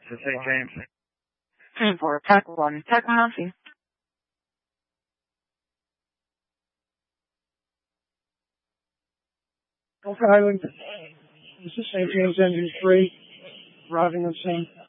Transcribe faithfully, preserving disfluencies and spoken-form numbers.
to Saint James. ten four, Tech one, Tech one on scene. Oak Island, this is Saint James Engine three, arriving on scene.